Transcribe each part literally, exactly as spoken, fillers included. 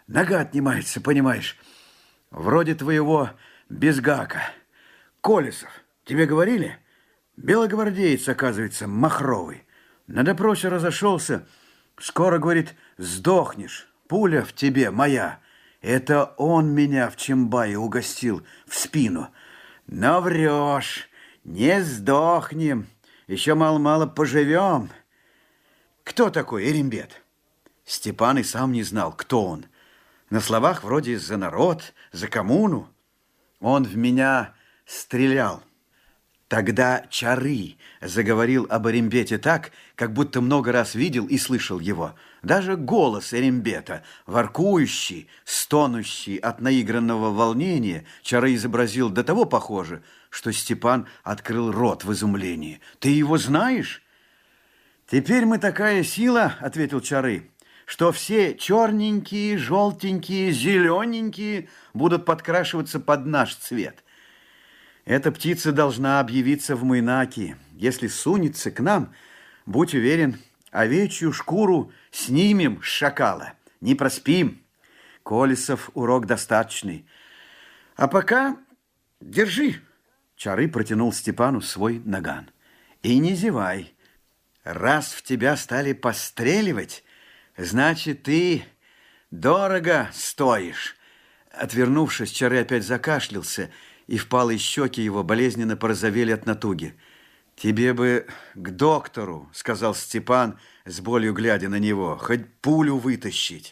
Нога отнимается, понимаешь. Вроде твоего Безгака. Колесов, тебе говорили? Белогвардеец, оказывается, махровый. На допросе разошелся. Скоро, говорит, сдохнешь. Пуля в тебе моя. Это он меня в Чимбае угостил в спину. Но врешь. Не сдохнем. Еще мало-мало поживем. Кто такой Эрембет? Степан и сам не знал, кто он. На словах вроде за народ, за коммуну. Он в меня стрелял. Тогда Чары заговорил об Эрембете так, как будто много раз видел и слышал его. Даже голос Эрембета, воркующий, стонущий от наигранного волнения, Чары изобразил до того похоже, что Степан открыл рот в изумлении. «Ты его знаешь?» «Теперь мы такая сила, — ответил Чары, — что все черненькие, желтенькие, зелененькие будут подкрашиваться под наш цвет. Эта птица должна объявиться в Муйнаке. Если сунется к нам, будь уверен, овечью шкуру снимем с шакала. Не проспим. Колесов урок достаточный. А пока держи». Чары протянул Степану свой наган. «И не зевай. Раз в тебя стали постреливать, значит, ты дорого стоишь». Отвернувшись, Чары опять закашлялся, и впалые щеки его болезненно порозовели от натуги. «Тебе бы к доктору, — сказал Степан, с болью глядя на него, — хоть пулю вытащить.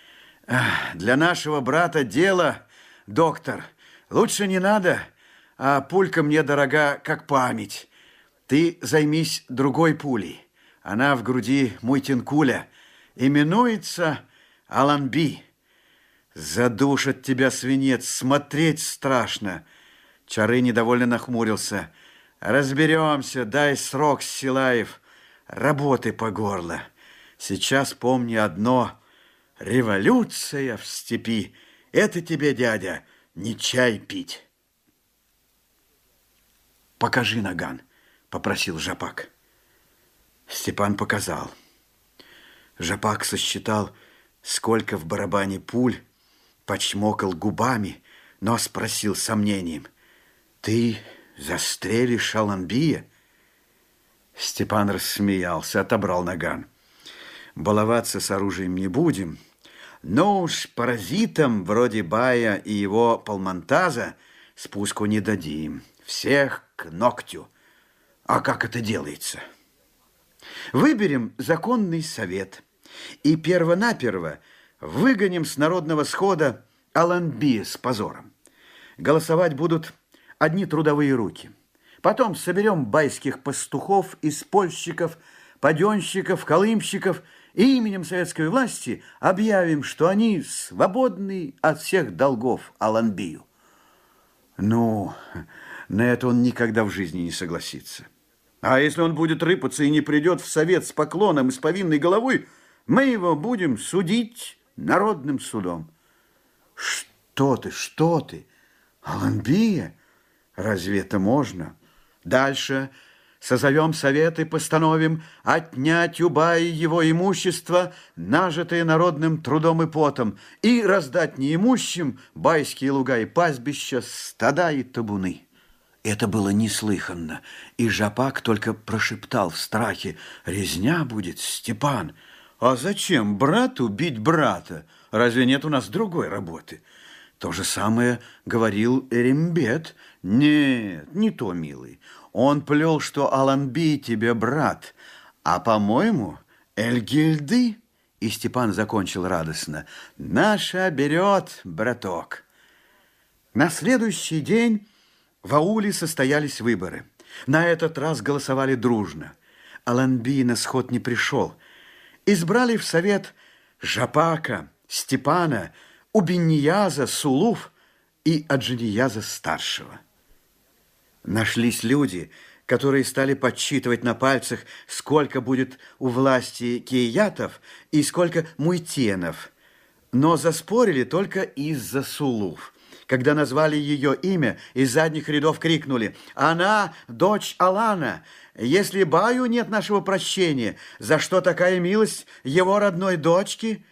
Для нашего брата дело, доктор, лучше не надо, а пулька мне дорога, как память. Ты займись другой пулей. Она в груди Муйтинкуля, именуется Аланби. Задушит тебя свинец, смотреть страшно». Чары недовольно нахмурился. «Разберемся, дай срок, Силаев. Работы по горло. Сейчас помни одно. Революция в степи. Это тебе, дядя, не чай пить». «Покажи наган», — попросил Жапак. Степан показал. Жапак сосчитал, сколько в барабане пуль, почмокал губами, но спросил с сомнением: «Ты застрелишь Аланбия?» Степан рассмеялся, отобрал наган. «Баловаться с оружием не будем, но уж паразитам вроде Бая и его полмонтаза спуску не дадим. Всех к ногтю. А как это делается? Выберем законный совет и перво-наперво выгоним с народного схода Аланбия с позором. Голосовать будут одни трудовые руки. Потом соберем байских пастухов, испольщиков, паденщиков, колымщиков и именем советской власти объявим, что они свободны от всех долгов Аланбию». Ну, на это он никогда в жизни не согласится. А если он будет рыпаться и не придет в совет с поклоном и с повинной головой, мы его будем судить народным судом. Что ты, что ты? Аланбия? Разве это можно? Дальше созовем совет и постановим отнять у Баи его имущество, нажитое народным трудом и потом, и раздать неимущим байские луга и пастбища, стада и табуны. Это было неслыханно, и Жапак только прошептал в страхе: «Резня будет, Степан». «А зачем брату бить брата? Разве нет у нас другой работы?» То же самое говорил Эрембет. «Нет, не то, милый. Он плел, что Аланби тебе брат, а, по-моему, Эльгильды». И Степан закончил радостно: «Наша берет, браток». На следующий день в ауле состоялись выборы. На этот раз голосовали дружно. Аланби на сход не пришел. Избрали в совет Жапака, Степана, Убиньяза, Сулуф и Аджинияза-старшего. Нашлись люди, которые стали подсчитывать на пальцах, сколько будет у власти киятов и сколько муйтенов, но заспорили только из-за Сулуф. Когда назвали ее имя, из задних рядов крикнули: «Она дочь Алана! Если Баю нет нашего прощения, за что такая милость его родной дочки?»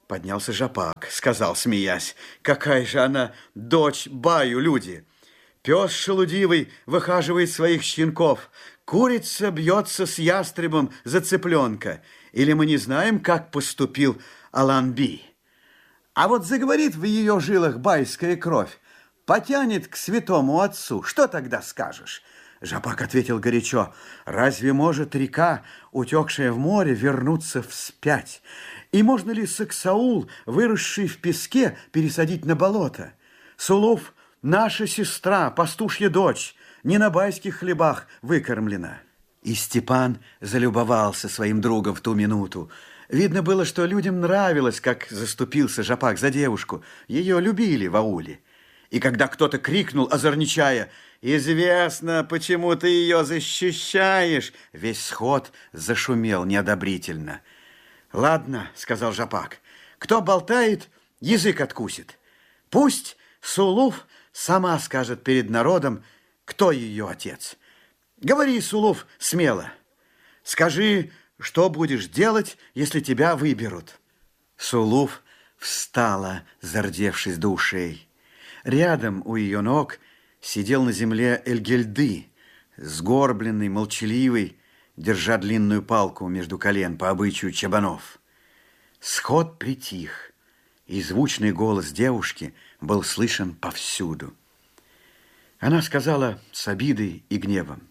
Поднялся Жапак, сказал, смеясь: какая же она дочь баю, люди! Пес шелудивый выхаживает своих щенков, курица бьется с ястребом за цыпленка. Или мы не знаем, как поступил Алан-Би? А вот заговорит в ее жилах байская кровь, потянет к святому отцу, что тогда скажешь? Жапак ответил горячо: разве может река, утекшая в море, вернуться вспять? И можно ли Саксаул, выросший в песке, пересадить на болото? Сулуф — наша сестра, пастушья дочь, не на байских хлебах выкормлена. И Степан залюбовался своим другом в ту минуту. Видно было, что людям нравилось, как заступился Жапак за девушку. Ее любили в ауле. И когда кто-то крикнул, озорничая: «Известно, почему ты ее защищаешь!», весь сход зашумел неодобрительно. «Ладно, — сказал Жапак, — кто болтает, язык откусит. Пусть Сулуф сама скажет перед народом, кто ее отец. Говори, Сулуф, смело. Скажи, что будешь делать, если тебя выберут». Сулуф встала, зардевшись до ушей. Рядом у ее ног сидел на земле Эльгельды, сгорбленный, молчаливый, держа длинную палку между колен по обычаю чабанов. Сход притих, и звучный голос девушки был слышен повсюду. Она сказала с обидой и гневом: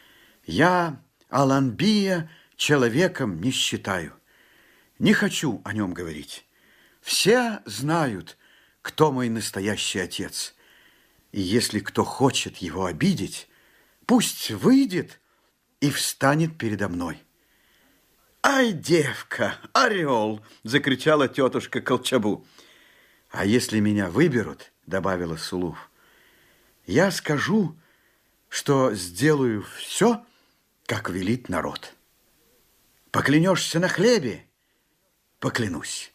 «Я Алан-Бия человеком не считаю. Не хочу о нем говорить. Все знают, кто мой настоящий отец. И если кто хочет его обидеть, пусть выйдет и встанет передо мной». «Ай, девка, орел!» — закричала тетушка Колчабу. «А если меня выберут, — добавила Сулуф, — я скажу, что сделаю все, как велит народ. Поклянешься на хлебе — поклянусь».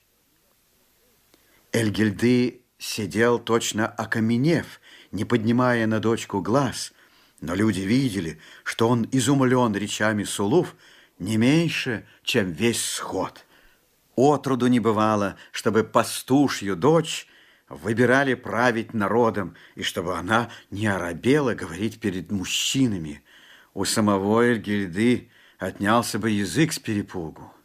Эльгельды сидел точно окаменев, не поднимая на дочку глаз, но люди видели, что он изумлен речами Сулуф не меньше, чем весь сход. Отроду не бывало, чтобы пастушью дочь выбирали править народом, и чтобы она не оробела говорить перед мужчинами. У самого Эльгельды отнялся бы язык с перепугу.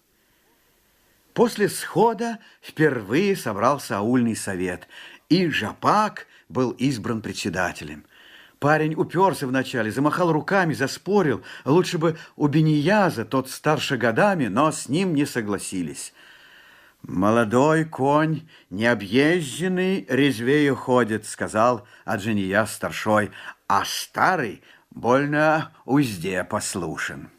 После схода впервые собрался аульный совет, и Жапак был избран председателем. Парень уперся вначале, замахал руками, заспорил. Лучше бы у Бенияза, тот старше годами, но с ним не согласились. «Молодой конь, необъезженный, резвее ходит, — сказал Аджинияз старшой, — а старый больно узде послушен».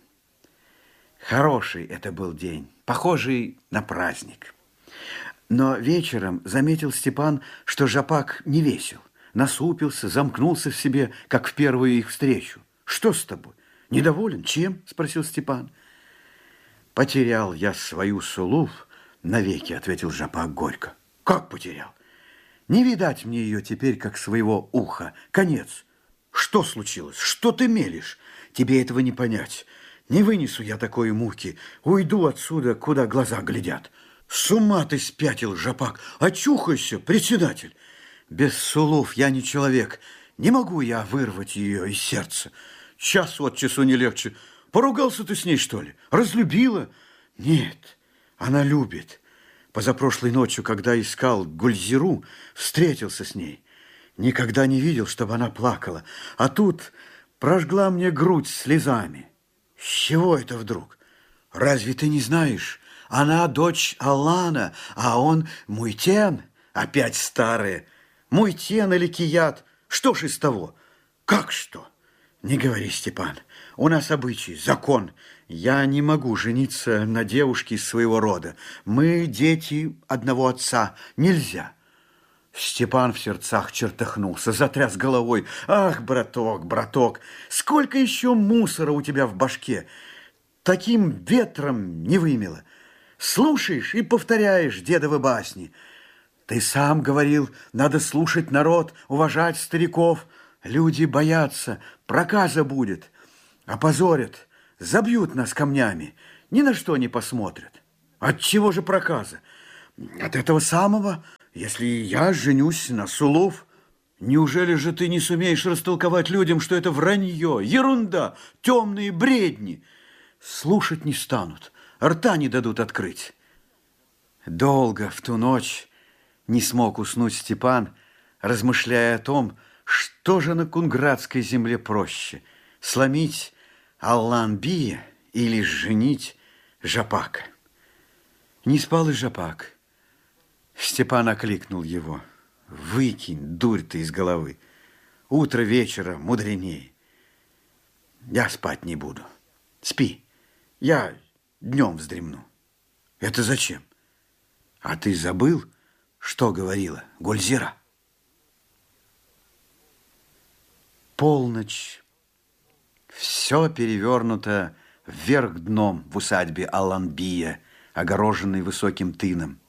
Хороший это был день, похожий на праздник. Но вечером заметил Степан, что Жапак не весел. Насупился, замкнулся в себе, как в первую их встречу. «Что с тобой? Недоволен? Чем?» — спросил Степан. «Потерял я свою Сулуф навеки», — ответил Жапак горько. «Как потерял? Не видать мне ее теперь, как своего уха. Конец. Что случилось? Что ты мелешь? Тебе этого не понять. Не вынесу я такой муки. Уйду отсюда, куда глаза глядят». «С ума ты спятил, Жапак! Очухайся, председатель! Без Сулуф я не человек. Не могу я вырвать ее из сердца. Час от часу не легче. Поругался ты с ней, что ли? Разлюбила? Нет, она любит. Позапрошлой ночью, когда искал Гульзиру, встретился с ней. Никогда не видел, чтобы она плакала. А тут прожгла мне грудь слезами. С чего это вдруг? Разве ты не знаешь? Она дочь Алана, а он Муйтен. Опять старые. Муйтен или Кият. Что ж из того? Как что? Не говори, Степан. У нас обычай, закон. Я не могу жениться на девушке из своего рода. Мы дети одного отца. Нельзя. Степан в сердцах чертыхнулся, затряс головой. Ах, браток, браток, сколько еще мусора у тебя в башке. Таким ветром не вымело. Слушаешь и повторяешь дедовы басни. Ты сам говорил, надо слушать народ, уважать стариков. Люди боятся, проказа будет. Опозорят, забьют нас камнями, ни на что не посмотрят. Отчего же проказа? От этого самого, если я женюсь на Сулуф, неужели же ты не сумеешь растолковать людям, что это вранье, ерунда, темные бредни? Слушать не станут, рта не дадут открыть. Долго в ту ночь не смог уснуть Степан, размышляя о том, что же на кунградской земле проще – сломить Аллан-Бия или женить Жапака. Не спал и Жапак. Степан окликнул его. Выкинь, дурь ты, из головы. Утро вечера мудренее. Я спать не буду. Спи. Я днем вздремну. Это зачем? А ты забыл, что говорила Гульзира? Полночь. Все перевернуто вверх дном в усадьбе Аллан-Бия, огороженной высоким тыном.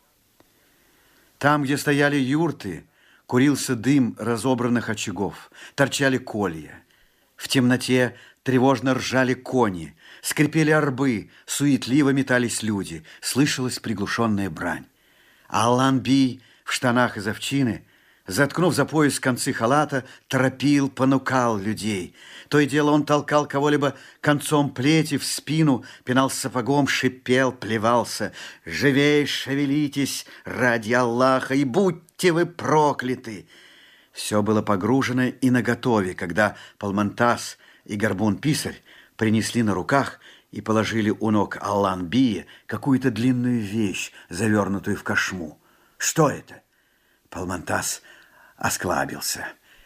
Там, где стояли юрты, курился дым разобранных очагов, торчали колья. В темноте тревожно ржали кони, скрипели арбы, суетливо метались люди, слышалась приглушенная брань. Аллан-Бий в штанах из овчины, заткнув за пояс концы халата, торопил, понукал людей. То и дело он толкал кого-либо концом плети в спину, пинал сапогом, шипел, плевался. «Живей, шевелитесь, ради Аллаха, и будьте вы прокляты!» Все было погружено и наготове, когда Палмантас и Горбун-писарь принесли на руках и положили у ног Аллан-Бия какую-то длинную вещь, завернутую в кошму. Что это? Палмантас осклабился.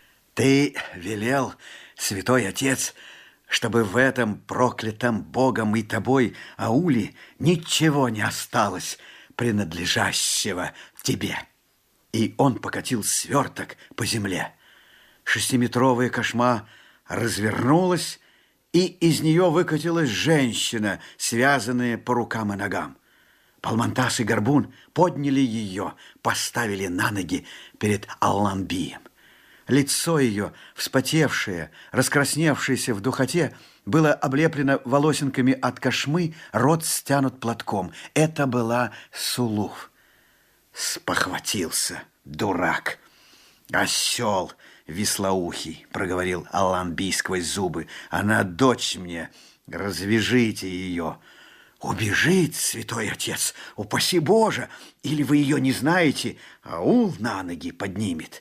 Ты велел, святой отец, чтобы в этом проклятом Богом и тобой ауле ничего не осталось принадлежащего тебе. И он покатил сверток по земле. Шестиметровая кошма развернулась, и из нее выкатилась женщина, связанная по рукам и ногам. Палмантас и Горбун подняли ее, поставили на ноги перед Аллан-Бием. Лицо ее, вспотевшее, раскрасневшееся в духоте, было облеплено волосинками от кошмы, рот стянут платком. Это была Сулуф. Спохватился, дурак. Осел веслоухий, проговорил Аллан-Бий сквозь зубы. Она дочь мне, развяжите ее. Убежит, святой отец, упаси Боже, или вы ее не знаете, аул на ноги поднимет.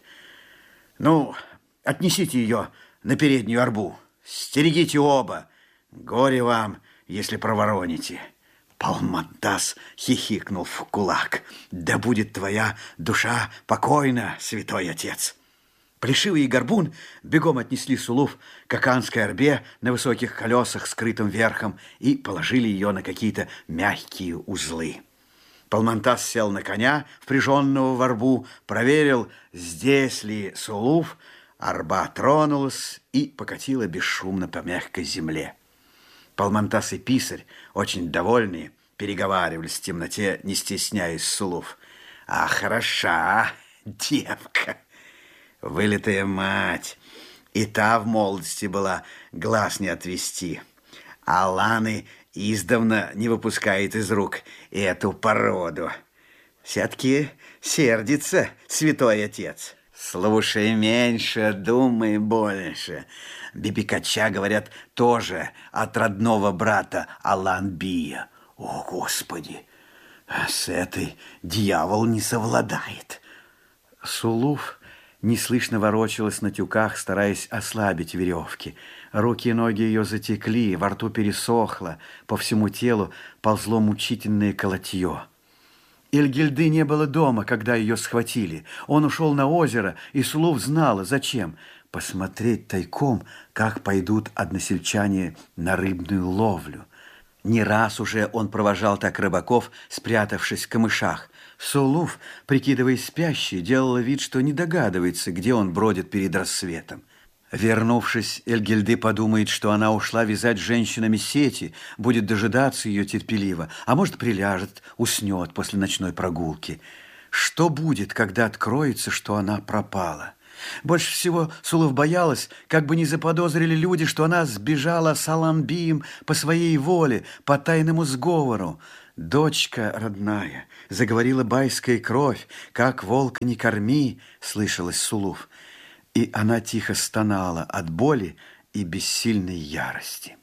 Ну, отнесите ее на переднюю арбу, стерегите оба, горе вам, если провороните. Палмантас хихикнул в кулак. Да будет твоя душа покойна, святой отец. Плешивый и Горбун бегом отнесли Сулуф к аканской арбе на высоких колесах, скрытым верхом, и положили ее на какие-то мягкие узлы. Палмантас сел на коня, впряженного в арбу, проверил, здесь ли Сулуф. Арба тронулась и покатила бесшумно по мягкой земле. Палмантас и писарь, очень довольные, переговаривались в темноте, не стесняясь Сулуф. А хороша девка! Вылитая мать, и та в молодости была, глаз не отвести. А Ланы издавна не выпускает из рук эту породу. Все-таки сердится святой отец. Слушай меньше, думай больше. Бибикача, говорят, тоже от родного брата Аллан-Бия. О, Господи, с этой дьявол не совладает. Сулуф неслышно ворочалась на тюках, стараясь ослабить веревки. Руки и ноги ее затекли, во рту пересохло, по всему телу ползло мучительное колотье. Эльгильды не было дома, когда ее схватили. Он ушел на озеро, и Сулуф знала, зачем. Посмотреть тайком, как пойдут односельчане на рыбную ловлю. Не раз уже он провожал так рыбаков, спрятавшись в камышах. Сулуф, прикидываясь спящей, делала вид, что не догадывается, где он бродит перед рассветом. Вернувшись, Эльгильды подумает, что она ушла вязать с женщинами сети, будет дожидаться ее терпеливо, а может, приляжет, уснет после ночной прогулки. Что будет, когда откроется, что она пропала? Больше всего Сулув боялась, как бы не заподозрили люди, что она сбежала с Аланбием по своей воле, по тайному сговору. «Дочка родная, заговорила байская кровь, как волка не корми», — слышалась Сулув. И она тихо стонала от боли и бессильной ярости.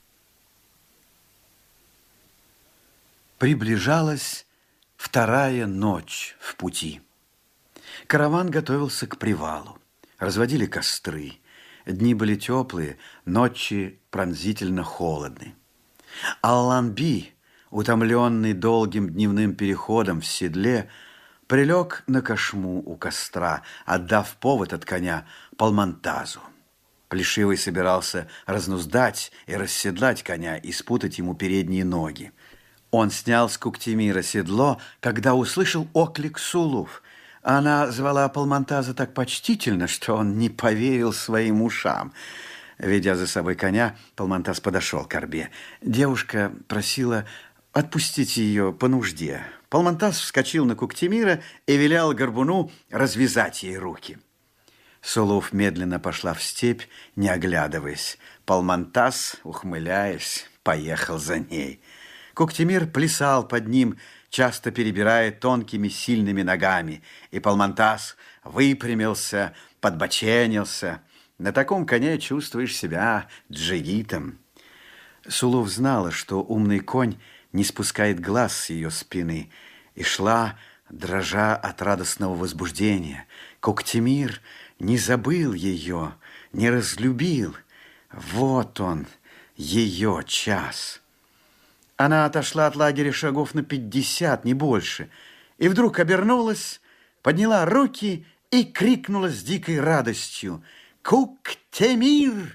Приближалась вторая ночь в пути. Караван готовился к привалу. Разводили костры. Дни были теплые, ночи пронзительно холодны. Алланби, утомленный долгим дневным переходом в седле, прилег на кошму у костра, отдав повод от коня Палмантазу. Плешивый собирался разнуздать и расседлать коня и спутать ему передние ноги. Он снял с Куктимира седло, когда услышал оклик Сулув. Она звала Палмантаза так почтительно, что он не поверил своим ушам. Ведя за собой коня, Палмантаз подошел к арбе. Девушка просила отпустить ее по нужде. Палмантаз вскочил на Куктимира и велел горбуну развязать ей руки. Сулув медленно пошла в степь, не оглядываясь. Палмантаз, ухмыляясь, поехал за ней. Куктимир плясал под ним, часто перебирая тонкими сильными ногами, и Палмантаз выпрямился, подбоченился. На таком коне чувствуешь себя джигитом. Сулув знала, что умный конь не спускает глаз с ее спины, и шла, дрожа от радостного возбуждения. Куктимир не забыл ее, не разлюбил. Вот он, ее час. Она отошла от лагеря шагов на пятьдесят, не больше, и вдруг обернулась, подняла руки и крикнула с дикой радостью: «Куктимир,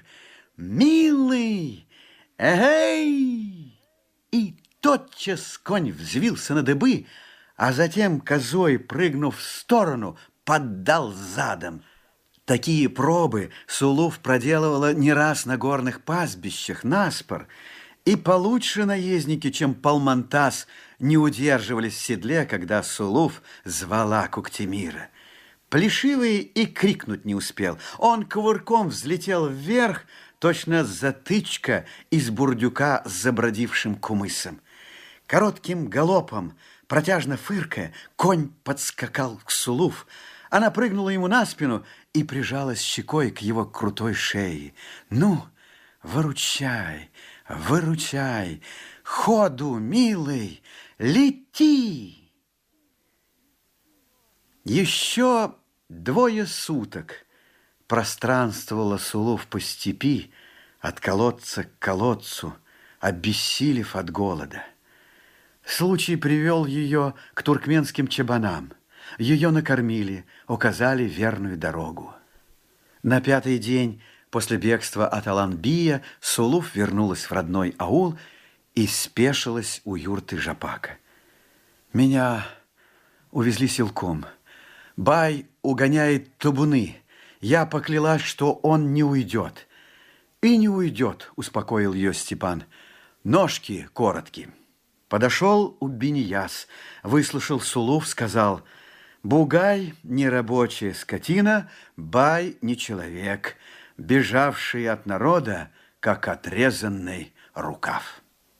милый! Эгей!» И тотчас конь взвился на дыбы, а затем, козой прыгнув в сторону, поддал задом. Такие пробы Сулув проделывала не раз на горных пастбищах, наспор, и получше наездники, чем Палмантаз, не удерживались в седле, когда Сулув звала Куктимира. Плешивый и крикнуть не успел. Он кувырком взлетел вверх, точно затычка из бурдюка с забродившим кумысом. Коротким галопом, протяжно фыркая, конь подскакал к Сулув. Она прыгнула ему на спину и прижалась щекой к его крутой шее. «Ну, выручай, выручай! Ходу, милый, лети!» Еще двое суток пространствовала Сулув по степи, от колодца к колодцу, обессилев от голода. Случай привел ее к туркменским чабанам. Ее накормили, указали верную дорогу. На пятый день после бегства от Аланбия Сулув вернулась в родной аул и спешилась у юрты Жапака. «Меня увезли силком. Бай угоняет табуны. Я поклялась, что он не уйдет». «И не уйдет», — успокоил ее Степан. «Ножки короткие». Подошел Уббинияс, выслушал Сулув, сказал: «Бугай — нерабочая скотина, Бай — не человек, бежавший от народа, как отрезанный рукав».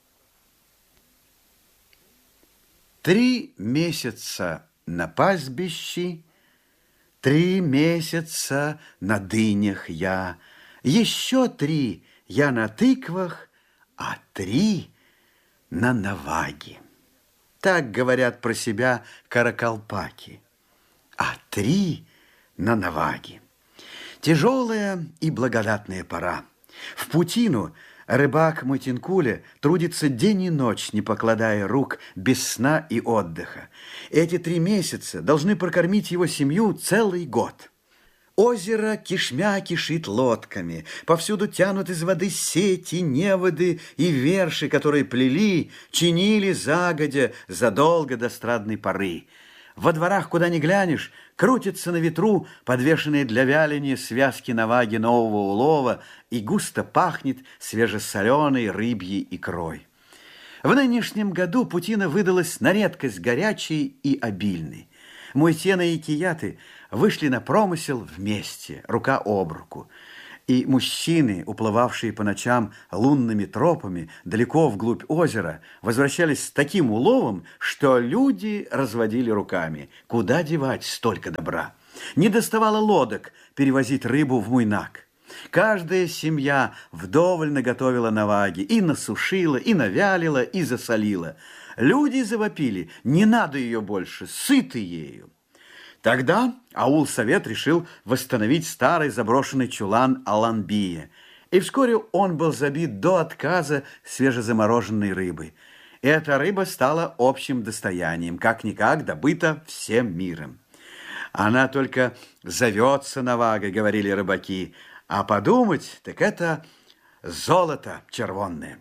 Три месяца на пастбище, три месяца на дынях я, еще три я на тыквах, а три на наваге. Так говорят про себя каракалпаки. А три на наваге. Тяжелая и благодатная пора. В путину рыбак Мутинкуля трудится день и ночь, не покладая рук, без сна и отдыха. Эти три месяца должны прокормить его семью целый год. Озеро кишмя кишит лодками, повсюду тянут из воды сети, неводы и верши, которые плели, чинили загодя задолго до страдной поры. Во дворах, куда ни глянешь, крутятся на ветру подвешенные для вяления связки наваги нового улова, и густо пахнет свежесоленой рыбьей икрой. В нынешнем году путина выдалась на редкость горячей и обильной. Муйсена и Кияты вышли на промысел вместе, рука об руку. И мужчины, уплывавшие по ночам лунными тропами далеко вглубь озера, возвращались с таким уловом, что люди разводили руками. Куда девать столько добра? Не доставало лодок перевозить рыбу в Муйнак. Каждая семья вдоволь наготовила наваги, и насушила, и навялила, и засолила. Люди завопили: не надо ее больше, сыты ею. Тогда аул-совет решил восстановить старый заброшенный чулан Аланбия, и вскоре он был забит до отказа свежезамороженной рыбой. Эта рыба стала общим достоянием, как-никак добыта всем миром. Она только зовется навагой, говорили рыбаки, а подумать, так это золото червонное.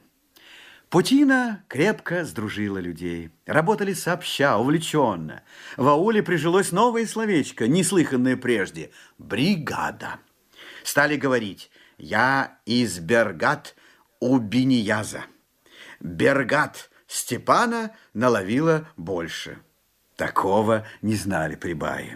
Путина крепко сдружила людей. Работали сообща, увлеченно. В ауле прижилось новое словечко, неслыханное прежде – бригада. Стали говорить: «Я из Бергат у Бенияза». Бергат Степана наловила больше. Такого не знали прибаи.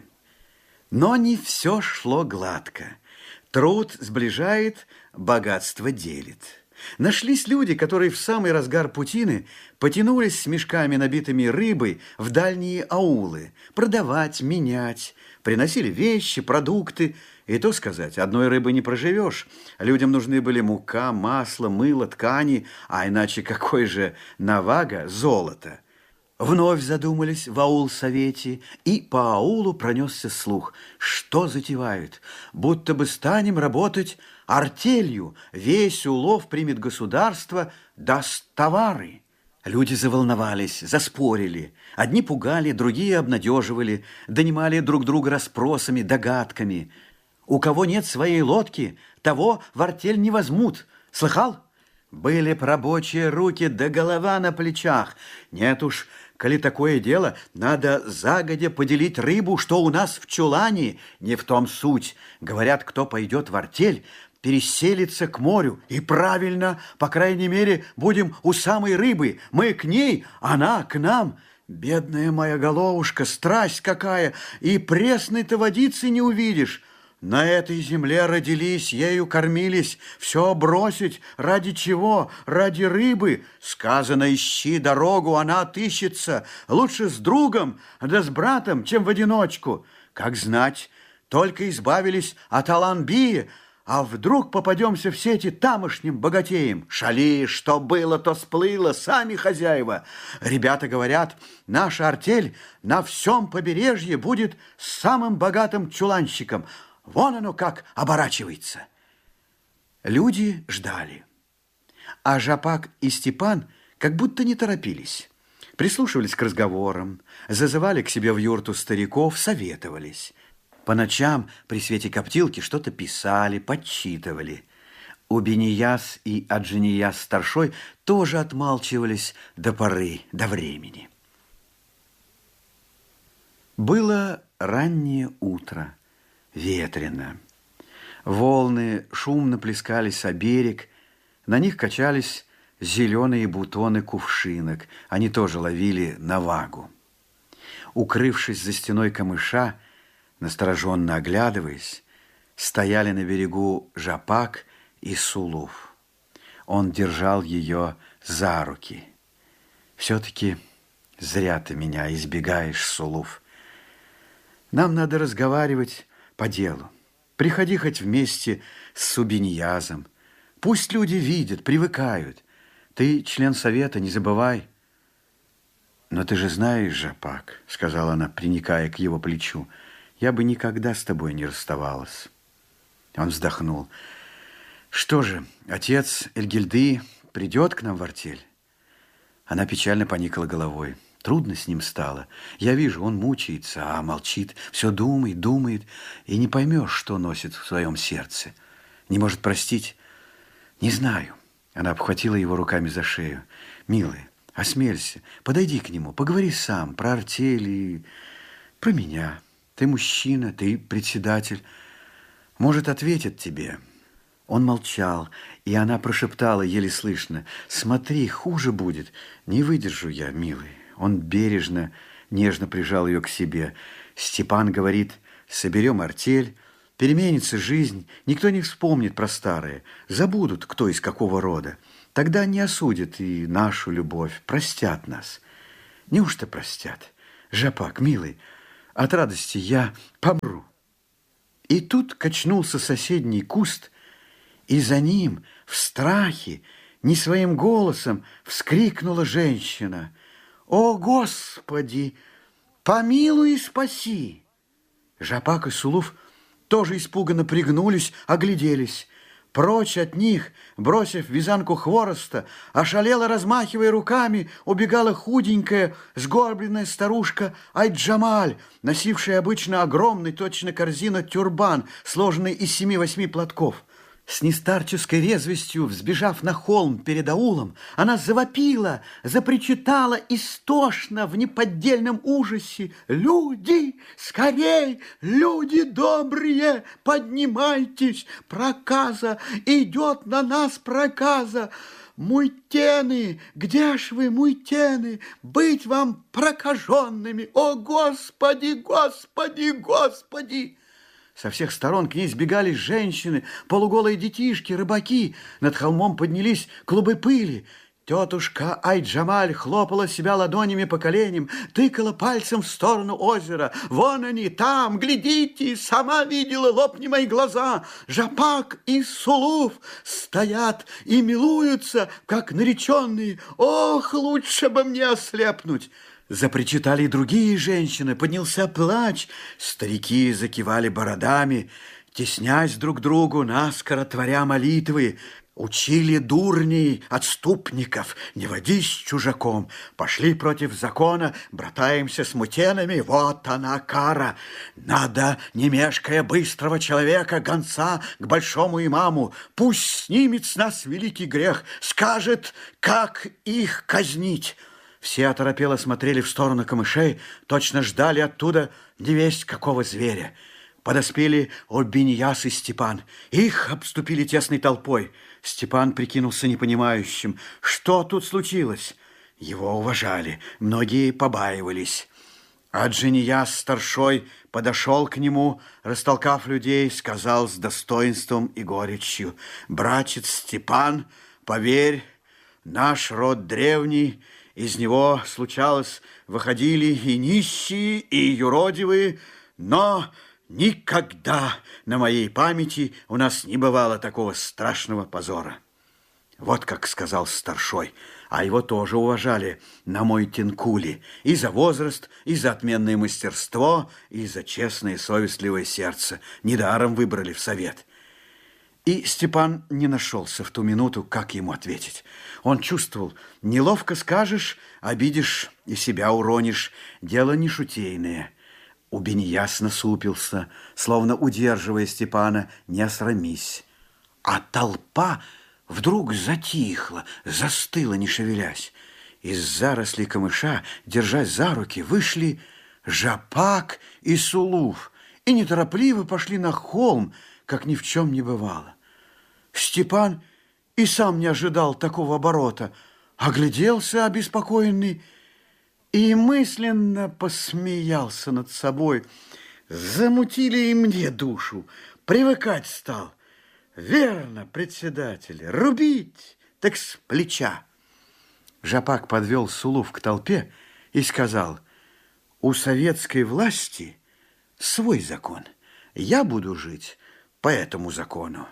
Но не все шло гладко. Труд сближает, богатство делит. Нашлись люди, которые в самый разгар путины потянулись с мешками, набитыми рыбой, в дальние аулы, продавать, менять. Приносили вещи, продукты. И то сказать, одной рыбы не проживешь. Людям нужны были мука, масло, мыло, ткани, а иначе какой же навага золото. Вновь задумались в аул-совете, и по аулу пронесся слух, что затевают, будто бы станем работать артелью, весь улов примет государство, даст товары. Люди заволновались, заспорили. Одни пугали, другие обнадеживали, донимали друг друга расспросами, догадками. У кого нет своей лодки, того в артель не возьмут. Слыхал? Были б рабочие руки да голова на плечах. Нет уж, коли такое дело, надо загодя поделить рыбу, что у нас в чулане. Не в том суть. Говорят, кто пойдет в артель, переселится к морю. И правильно, по крайней мере, будем у самой рыбы. Мы к ней, она к нам. Бедная моя головушка, страсть какая, и пресной-то водицы не увидишь. На этой земле родились, ею кормились. Все бросить ради чего? Ради рыбы. Сказано, ищи дорогу, она отыщется. Лучше с другом, да с братом, чем в одиночку. Как знать, только избавились от Аланбии, а вдруг попадемся в сети тамошним богатеям? Шали, что было, то сплыло, сами хозяева. Ребята говорят, наша артель на всем побережье будет самым богатым чуланщиком. Вон оно как оборачивается. Люди ждали. А Жапак и Степан как будто не торопились. Прислушивались к разговорам, зазывали к себе в юрту стариков, советовались. По ночам при свете коптилки что-то писали, подсчитывали. Убенияс и Аджинияс старшой тоже отмалчивались до поры, до времени. Было раннее утро. Ветрено. Волны шумно плескались о берег, на них качались зеленые бутоны кувшинок, они тоже ловили навагу. Укрывшись за стеной камыша, настороженно оглядываясь, стояли на берегу Жапак и Сулуф. Он держал ее за руки. «Все-таки зря ты меня избегаешь, Сулуф. Нам надо разговаривать по делу. Приходи хоть вместе с Субиньязом. Пусть люди видят, привыкают. Ты член совета, не забывай». «Но ты же знаешь, Жапак, — сказала она, приникая к его плечу, — я бы никогда с тобой не расставалась». Он вздохнул. «Что же, отец Эльгильды придет к нам в артель?» Она печально поникла головой. Трудно с ним стало. Я вижу, он мучается, а молчит, все думает, думает, и не поймешь, что носит в своем сердце. Не может простить? Не знаю. Она обхватила его руками за шею. «Милый, осмелься, подойди к нему, поговори сам про артель и про меня. Ты мужчина, ты председатель. Может, ответит тебе». Он молчал, и она прошептала еле слышно: «Смотри, хуже будет. Не выдержу я, милый». Он бережно, нежно прижал ее к себе. Степан говорит: соберем артель, переменится жизнь, никто не вспомнит про старое, забудут, кто из какого рода. Тогда не осудят и нашу любовь, простят нас. Неужто простят? Жапак, милый, от радости я помру. И тут качнулся соседний куст, и за ним в страхе не своим голосом вскрикнула женщина: «О, Господи, помилуй и спаси!» Жапак и Сулуф тоже испуганно пригнулись, огляделись. Прочь от них, бросив вязанку хвороста, ошалела, размахивая руками, убегала худенькая, сгорбленная старушка Айджамаль, носившая обычно огромный, точно корзина, тюрбан, сложенный из семи-восьми платков. С нестарческой резвостью, взбежав на холм перед аулом, она завопила, запричитала истошно в неподдельном ужасе: «Люди, скорей, люди добрые, поднимайтесь, проказа, идет на нас проказа! Муйтены, где ж вы, муйтены, быть вам прокаженными! О, Господи, Господи, Господи!» Со всех сторон к ней сбегались женщины, полуголые детишки, рыбаки. Над холмом поднялись клубы пыли. Тетушка Айджамаль хлопала себя ладонями по коленям, тыкала пальцем в сторону озера. «Вон они, там, глядите, сама видела, лопни мои глаза! Жапак и Сулуф стоят и милуются, как нареченные. Ох, лучше бы мне ослепнуть!» Запричитали и другие женщины, поднялся плач, старики закивали бородами, теснясь друг к другу, наскоро творя молитвы. Учили дурней, отступников, не водись с чужаком, пошли против закона, братаемся с мутенами, вот она кара. Надо, не мешкая, быстрого человека, гонца к большому имаму, пусть снимет с нас великий грех, скажет, как их казнить». Все оторопело смотрели в сторону камышей, точно ждали оттуда невесть какого зверя. Подоспели Обиньяс и Степан. Их обступили тесной толпой. Степан прикинулся непонимающим. Что тут случилось? Его уважали, многие побаивались. Аджиньяс старшой подошел к нему, растолкав людей, сказал с достоинством и горечью: «Братец Степан, поверь, наш род древний, из него, случалось, выходили и нищие, и юродивые, но никогда на моей памяти у нас не бывало такого страшного позора». Вот как сказал старшой, а его тоже уважали на Мойтинкуле и за возраст, и за отменное мастерство, и за честное и совестливое сердце. Недаром выбрали в совет. И Степан не нашелся в ту минуту, как ему ответить. Он чувствовал, неловко скажешь, обидишь и себя уронишь. Дело не шутейное. Убиньяс насупился, словно удерживая Степана: «Не осрамись». А толпа вдруг затихла, застыла, не шевелясь. Из зарослей камыша, держась за руки, вышли Жапак и Сулуф и неторопливо пошли на холм, как ни в чем не бывало. Степан и сам не ожидал такого оборота, огляделся обеспокоенный и мысленно посмеялся над собой. Замутили и мне душу, привыкать стал. Верно, председатель, рубить, так с плеча. Жапак подвел Сулуф к толпе и сказал: «У советской власти свой закон. Я буду жить по этому закону.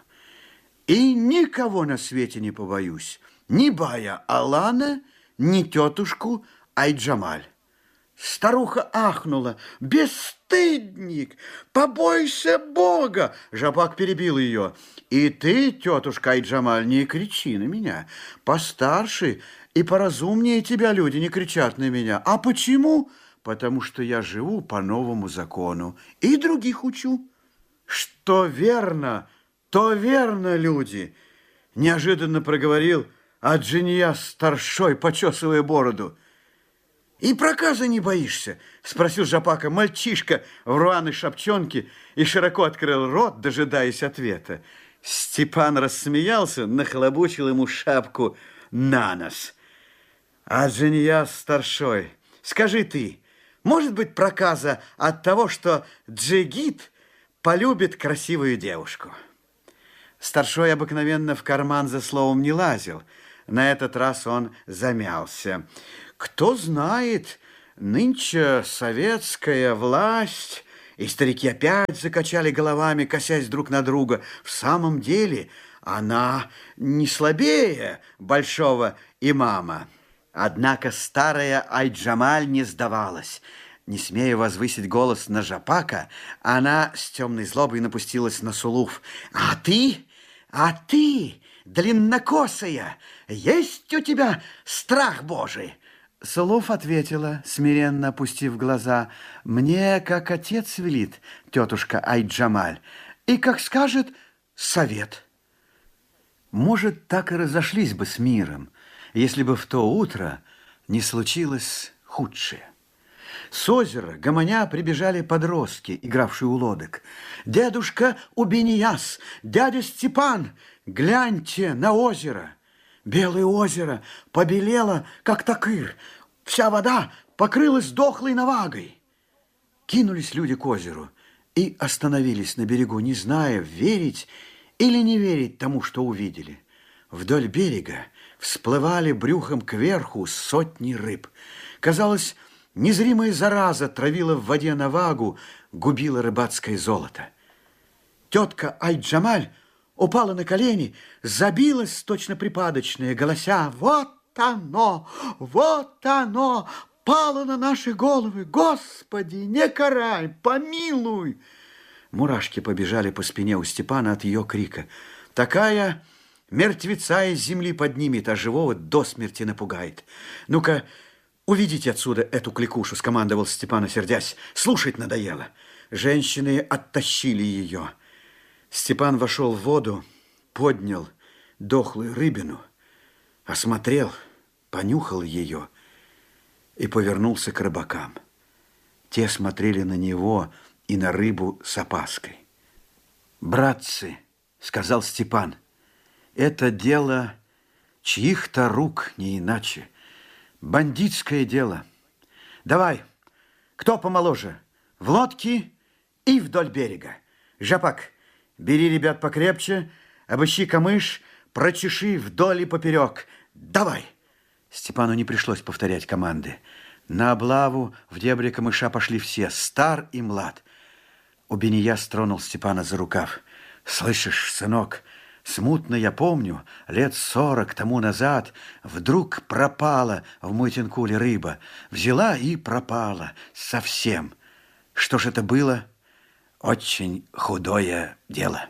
И никого на свете не побоюсь, ни бая Алана, ни тетушку Айджамаль». Старуха ахнула: «Бесстыдник! Побойся Бога!» Жапак перебил ее: «И ты, тетушка Айджамаль, не кричи на меня. Постарше и поразумнее тебя люди не кричат на меня. А почему? Потому что я живу по новому закону и других учу. Что верно, то верно, люди!» Неожиданно проговорил Аджиньяс старшой, почесывая бороду. «И проказа не боишься?» – спросил Жапака мальчишка в рваной шапчонке и широко открыл рот, дожидаясь ответа. Степан рассмеялся, нахлобучил ему шапку на нос. «Аджиньяс старшой, скажи ты, Может быть, проказа от того, что джигит полюбит красивую девушку. Старшой обыкновенно в карман за словом не лазил. На этот раз он замялся. Кто знает, нынче советская власть... И старики опять закачали головами, косясь друг на друга. В самом деле она не слабее большого имама. Однако старая Ай-Джамаль не сдавалась. Не смея возвысить голос на Жапака, она с темной злобой напустилась на Сулуф. «А ты, а ты, длиннокосая, есть у тебя страх Божий?» Сулуф ответила, смиренно опустив глаза: «Мне, как отец велит, тетушка Ай-Джамаль, и, как скажет, совет». Может, так и разошлись бы с миром, если бы в то утро не случилось худшее. С озера, гомоня, прибежали подростки, игравшие у лодок. «Дедушка Убинияс, дядя Степан, гляньте на озеро!» Белое озеро побелело, как такыр. Вся вода покрылась дохлой навагой. Кинулись люди к озеру и остановились на берегу, не зная, верить или не верить тому, что увидели. Вдоль берега всплывали брюхом кверху сотни рыб. Казалось, незримая зараза травила в воде навагу, губила рыбацкое золото. Тетка Ай-Джамаль упала на колени, забилась точно припадочная, голося: «Вот оно, вот оно, пало на наши головы! Господи, не карай, помилуй!» Мурашки побежали по спине у Степана от ее крика. Такая мертвеца из земли поднимет, а живого до смерти напугает. «Ну-ка, уведите отсюда эту кликушу», — скомандовал Степан, сердясь. «Слушать надоело». Женщины оттащили ее. Степан вошел в воду, поднял дохлую рыбину, осмотрел, понюхал ее и повернулся к рыбакам. Те смотрели на него и на рыбу с опаской. «Братцы», — сказал Степан, — «это дело чьих-то рук, не иначе. Бандитское дело. Давай, кто помоложе, в лодке и вдоль берега. Жапак, бери ребят покрепче, обыщи камыш, прочеши вдоль и поперек. Давай!» Степану не пришлось повторять команды. На облаву в дебри камыша пошли все, стар и млад. Убинияс тронул Степана за рукав. «Слышишь, сынок, смутно я помню, лет сорок тому назад вдруг пропала в Муйтинкуле рыба. Взяла и пропала совсем. Что ж это было? Очень худое дело».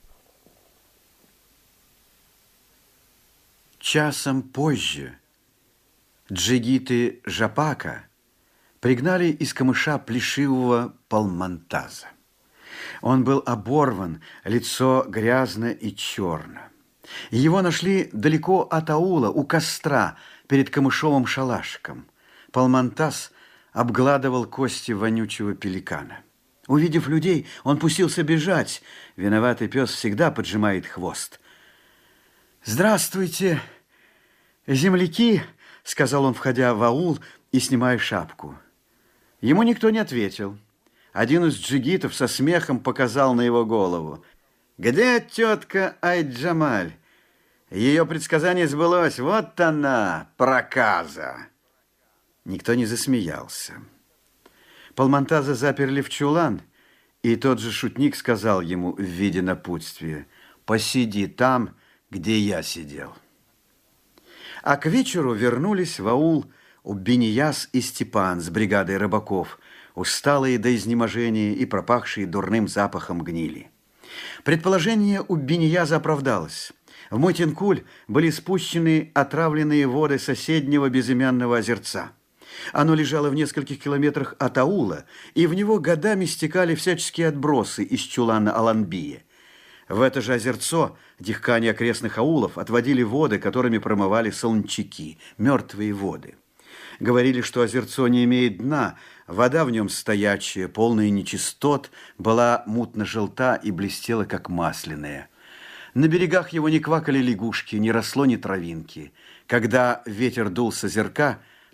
Часом позже джигиты Жапака пригнали из камыша плешивого Палмантаза. Он был оборван, лицо грязно и черно. Его нашли далеко от аула, у костра, перед камышовым шалашиком. Палмантаз обгладывал кости вонючего пеликана. Увидев людей, он пустился бежать. Виноватый пес всегда поджимает хвост. «Здравствуйте, земляки», — сказал он, входя в аул и снимая шапку. Ему никто не ответил. Один из джигитов со смехом показал на его голову. «Где тетка Ай-Джамаль? Ее предсказание сбылось. Вот она, проказа!» Никто не засмеялся. Палмантаза заперли в чулан, и тот же шутник сказал ему в виде напутствия: «Посиди там, где я сидел». А к вечеру вернулись в аул Убинияс и Степан с бригадой рыбаков, усталые до изнеможения и пропахшие дурным запахом гнили. Предположение Убинияса оправдалось. В Муйтинкуль были спущены отравленные воды соседнего безымянного озерца. Оно лежало в нескольких километрах от аула, и в него годами стекали всяческие отбросы из чулана Аланбия. В это же озерцо дихкани окрестных аулов отводили воды, которыми промывали солончаки, мертвые воды. Говорили, что озерцо не имеет дна, вода в нем стоячая, полная нечистот, была мутно-желта и блестела, как масляная. На берегах его не квакали лягушки, не росло ни травинки. Когда ветер дул с озерка,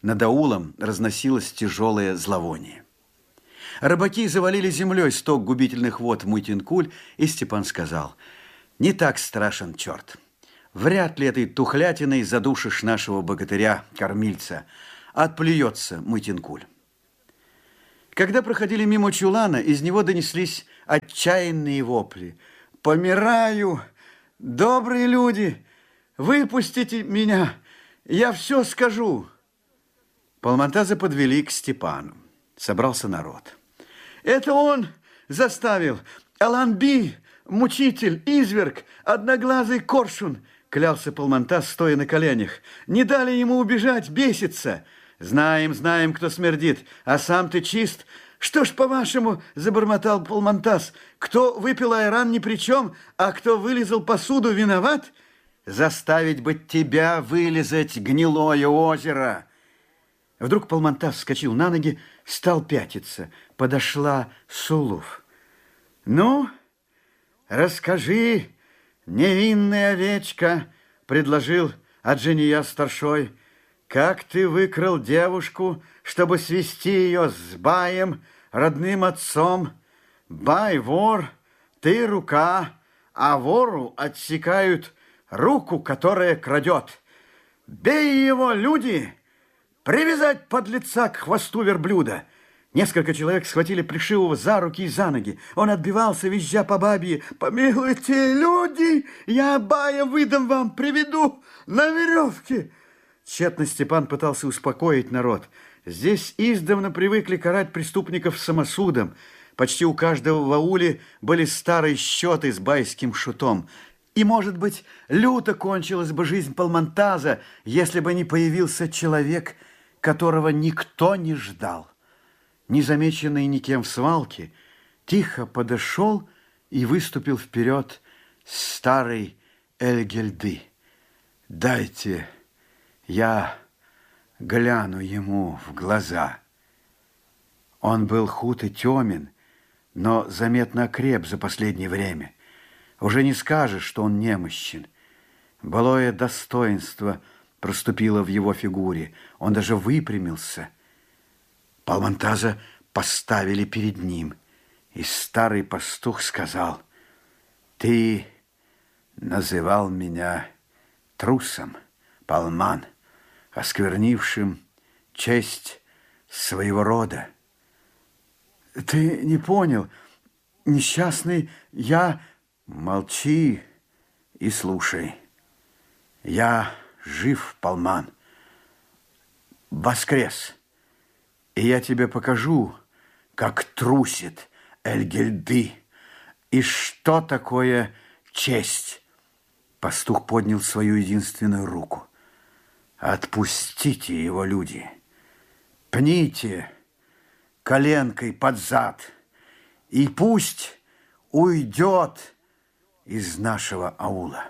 Над аулом разносилось тяжелое зловоние. Рыбаки завалили землей сток губительных вод в Муйтинкуль, и Степан сказал: «Не так страшен черт. Вряд ли этой тухлятиной задушишь нашего богатыря, кормильца. Отплюется Муйтинкуль». Когда проходили мимо чулана, из него донеслись отчаянные вопли. «Помираю! Добрые люди! Выпустите меня! Я все скажу!» Палмонтаза подвели к Степану. Собрался народ. «Это он заставил! Аланби, мучитель, изверг, одноглазый коршун!» Клялся Палмонтаз, стоя на коленях. «Не дали ему убежать, бесится! Знаем, знаем, кто смердит, а сам ты чист. Что ж, по-вашему, — забормотал Палмонтаз, — кто выпил айран ни при чем, а кто вылезал посуду, виноват? Заставить бы тебя вылезать, гнилое озеро!» Вдруг Палмонтаз вскочил на ноги, стал пятиться. Подошла Сулув. «Ну, расскажи, невинная овечка, — предложил Аджения старшой, — как ты выкрал девушку, чтобы свести ее с Баем, родным отцом? Бай вор, ты рука, а вору отсекают руку, которая крадет. Бей его, люди! Привязать подлеца к хвосту верблюда!» Несколько человек схватили Плешивого за руки и за ноги. Он отбивался, визжа по бабье: «Помилуйте, люди! Я Бая выдам вам, приведу на веревке!» Тщетно Степан пытался успокоить народ. Здесь издавна привыкли карать преступников самосудом. Почти у каждого в ауле были старые счеты с байским шутом. И, может быть, люто кончилась бы жизнь Палмонтаза, если бы не появился человек, которого никто не ждал. Незамеченный никем в свалке, тихо подошел и выступил вперед старый Эльгельды. «Дайте я гляну ему в глаза». Он был худ и темен, но заметно окреп за последнее время. Уже не скажешь, что он немощен. Былое достоинство проступило в его фигуре. Он даже выпрямился. Палмонтаза поставили перед ним, и старый пастух сказал: «Ты называл меня трусом, Палман, осквернившим честь своего рода». «Ты не понял, несчастный, я...» «Молчи и слушай. Я жив, Палман, воскрес, и я тебе покажу, как трусит Эльгельды, и что такое честь». Пастух поднял свою единственную руку. «Отпустите его, люди, пните коленкой под зад, и пусть уйдет из нашего аула».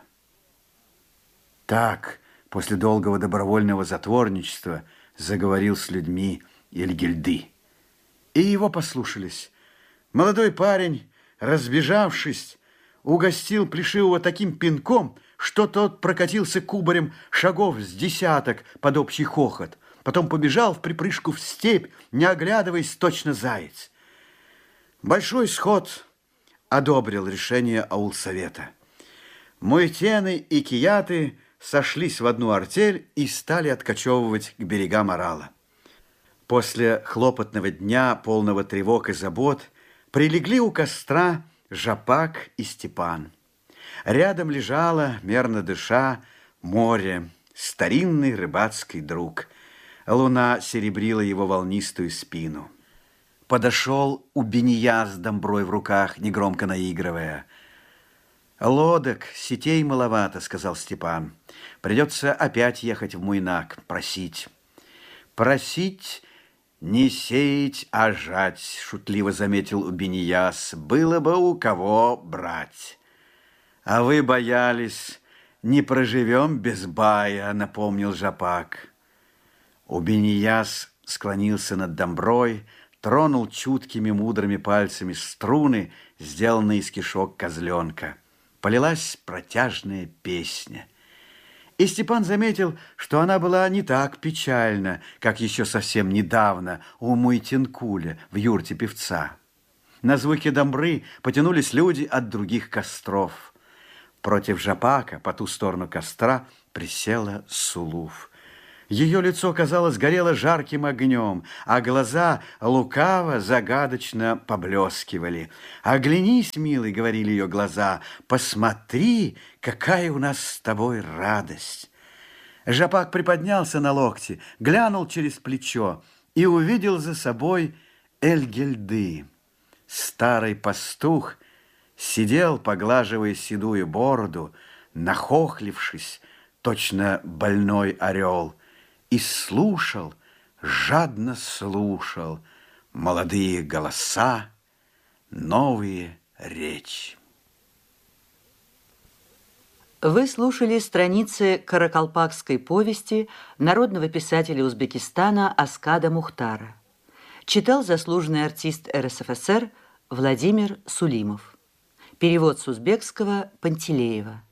Так, после долгого добровольного затворничества, заговорил с людьми Эльгельды. И его послушались. Молодой парень, разбежавшись, угостил Плешивого таким пинком, что тот прокатился кубарем шагов с десяток под общий хохот. Потом побежал в припрыжку в степь, не оглядываясь, точно заяц. Большой сход одобрил решение аулсовета. Муйтены и кияты сошлись в одну артель и стали откачевывать к берегам Орала. После хлопотного дня, полного тревог и забот, прилегли у костра Жапак и Степан. Рядом лежало, мерно дыша, море, старинный рыбацкий друг. Луна серебрила его волнистую спину. Подошел Убения с домброй в руках, негромко наигрывая. «Лодок, сетей маловато», — сказал Степан. «Придется опять ехать в Муйнак, просить». «Просить, не сеять, а жать», — шутливо заметил Убенияс. «Было бы у кого брать». «А вы боялись, не проживем без бая», — напомнил Жапак. Убенияс склонился над домброй, тронул чуткими мудрыми пальцами струны, сделанные из кишок козленка. Полилась протяжная песня. И Степан заметил, что она была не так печальна, как еще совсем недавно у Муйтинкуля в юрте певца. На звуки домбры потянулись люди от других костров. Против Жапака по ту сторону костра присела Сулуф. Ее лицо, казалось, горело жарким огнем, а глаза лукаво, загадочно поблескивали. «Оглянись, милый», — говорили ее глаза, — «посмотри, какая у нас с тобой радость». Жапак приподнялся на локте, глянул через плечо и увидел за собой Эльгельды. Старый пастух сидел, поглаживая седую бороду, нахохлившись, точно больной орел, и слушал, жадно слушал молодые голоса, новые речи. Вы слушали страницы каракалпакской повести народного писателя Узбекистана Аскада Мухтара. Читал заслуженный артист эр эс эф эс эр Владимир Сулимов. Перевод с узбекского Пантелеева.